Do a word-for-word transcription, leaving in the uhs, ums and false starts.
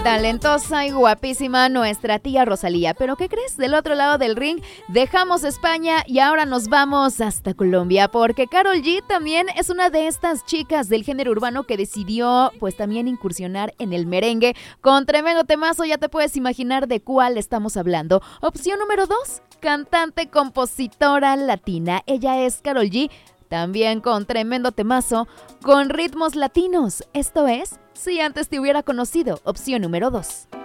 Talentosa y guapísima nuestra tía Rosalía. ¿Pero qué crees? Del otro lado del ring dejamos España y ahora nos vamos hasta Colombia, porque Karol G también es una de estas chicas del género urbano que decidió pues también incursionar en el merengue con tremendo temazo. Ya te puedes imaginar de cuál estamos hablando. Opción número dos, cantante, compositora latina. Ella es Karol G, también con tremendo temazo, con ritmos latinos. Esto es Si antes te hubiera conocido, opción número dos.